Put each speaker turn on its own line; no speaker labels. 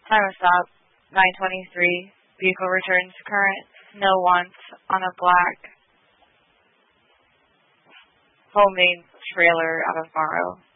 Time of stop, 9:23. Vehicle returns current. No wants on a black homemade trailer out of Morrow.